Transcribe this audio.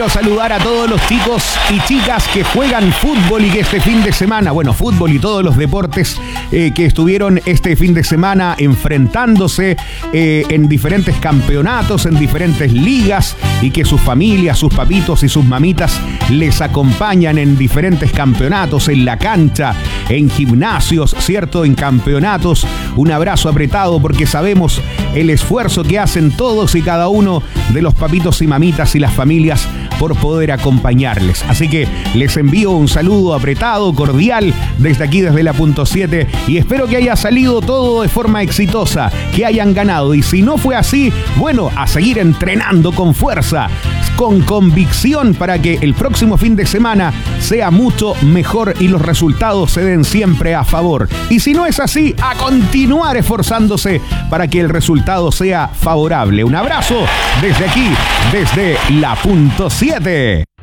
quiero saludar a todos los chicos y chicas que juegan fútbol y que este fin de semana, fútbol y todos los deportes que estuvieron este fin de semana enfrentándose en diferentes campeonatos, en diferentes ligas, y que sus familias, sus papitos y sus mamitas les acompañan en diferentes campeonatos, en la cancha, en gimnasios, ¿cierto? En campeonatos. Un abrazo apretado porque sabemos el esfuerzo que hacen todos y cada uno de los papitos y mamitas y las familias por poder acompañarles. Así que les envío un saludo apretado, cordial, desde aquí, desde la Punto 7, y espero que haya salido todo de forma exitosa, que hayan ganado, y si no fue así, a seguir entrenando con fuerza, con convicción, para que el próximo fin de semana sea mucho mejor y los resultados se den siempre a favor. Y si no es así, a continuar esforzándose para que el resultado sea favorable. Un abrazo desde aquí, desde la Punto 7.